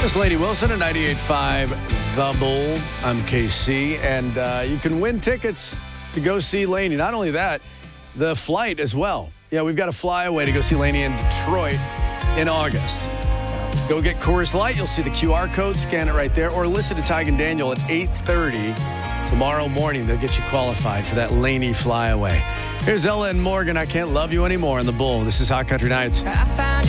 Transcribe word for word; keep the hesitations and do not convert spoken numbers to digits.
This is Lady Wilson at ninety-eight point five The Bull. I'm K C, and uh, you can win tickets to go see Lainey. Not only that, the flight as well. Yeah, we've got a flyaway to go see Lainey in Detroit in August. Go get Coors Light. You'll see the Q R code. Scan it right there. Or listen to Tig and Daniel at eight thirty tomorrow morning. They'll get you qualified for that Lainey flyaway. Here's Ella and Morgan. I Can't Love You Anymore on The Bull. This is Hot Country Nights.